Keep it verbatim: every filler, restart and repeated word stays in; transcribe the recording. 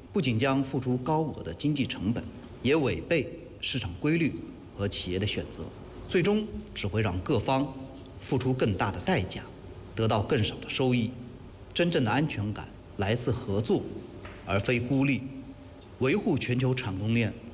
不仅将付出高额的经济成本，也违背市场规律和企业的选择，最终只会让各方付出更大的代价，得到更少的收益。真正的安全感来自合作，而非孤立。维护全球产供链